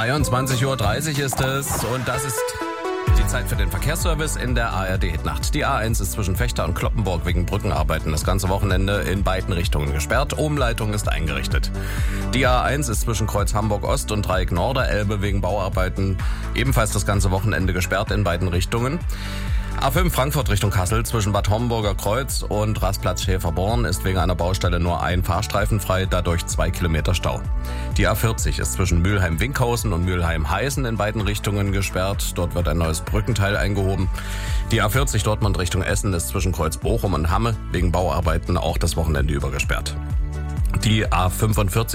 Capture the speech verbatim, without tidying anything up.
dreiundzwanzig Uhr dreißig ist es und das ist die Zeit für den Verkehrsservice in der A R D-Nacht. Die A eins ist zwischen Vechta und Cloppenburg wegen Brückenarbeiten das ganze Wochenende in beiden Richtungen gesperrt. Umleitung ist eingerichtet. Die A eins ist zwischen Kreuz Hamburg-Ost und Dreieck Norderelbe wegen Bauarbeiten ebenfalls das ganze Wochenende gesperrt in beiden Richtungen. A fünf Frankfurt Richtung Kassel zwischen Bad Homburger Kreuz und Rastplatz Schäferborn ist wegen einer Baustelle nur ein Fahrstreifen frei, dadurch zwei Kilometer Stau. Die A vierzig ist zwischen Mülheim-Winkhausen und Mülheim-Heißen in beiden Richtungen gesperrt. Dort wird ein neues Brückenteil eingehoben. Die A vierzig Dortmund Richtung Essen ist zwischen Kreuz Bochum und Hamme wegen Bauarbeiten auch das Wochenende über gesperrt. Die A fünfundvierzig